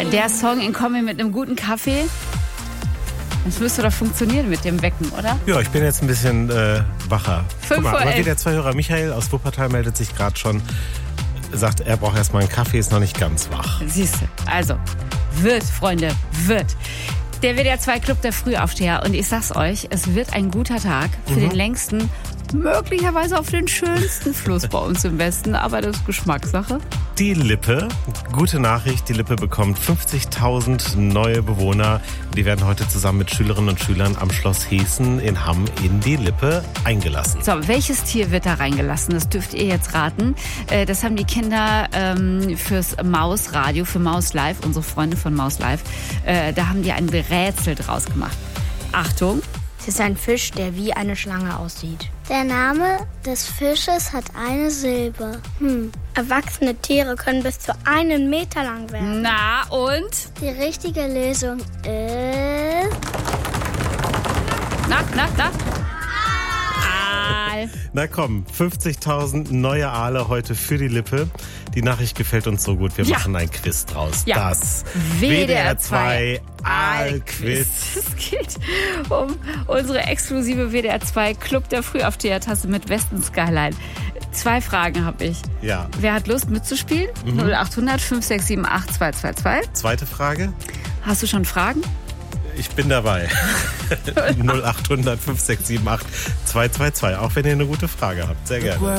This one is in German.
Der Song in Kombi mit einem guten Kaffee. Das müsste doch funktionieren mit dem Wecken, oder? Ja, ich bin jetzt ein bisschen wacher. 5 vor 11. Aber wieder 2 Hörer. Michael aus Wuppertal meldet sich gerade schon. Sagt, er braucht erstmal einen Kaffee, ist noch nicht ganz wach. Siehst du, also, wird, Freunde, wird. Der WDR 2 Club der Frühaufsteher. Und ich sag's euch, es wird ein guter Tag für den längsten, möglicherweise auf den schönsten Fluss bei uns im Westen. Aber das ist Geschmackssache. Die Lippe, gute Nachricht, die Lippe bekommt 50.000 neue Bewohner. Die werden heute zusammen mit Schülerinnen und Schülern am Schloss Heßen in Hamm in die Lippe eingelassen. So, welches Tier wird da reingelassen? Das dürft ihr jetzt raten. Das haben die Kinder fürs Mausradio, für Maus Live, unsere Freunde von Maus Live, da haben die ein Rätsel draus gemacht. Achtung. Es ist ein Fisch, der wie eine Schlange aussieht. Der Name des Fisches hat eine Silbe. Erwachsene Tiere können bis zu 1 Meter lang werden. Na und? Die richtige Lösung ist... Na? Na komm, 50.000 neue Aale heute für die Lippe. Die Nachricht gefällt uns so gut, wir machen ein Quiz draus. Ja. Das WDR WDR 2 Aalquiz. Es geht um unsere exklusive WDR 2 Club der Frühaufsteher-Tasse mit Westen Skyline. 2 Fragen habe ich. Ja. Wer hat Lust mitzuspielen? 0800 567 8222. Zweite Frage. Hast du schon Fragen? Ich bin dabei. 0800 567 8222. Auch wenn ihr eine gute Frage habt. Sehr gerne.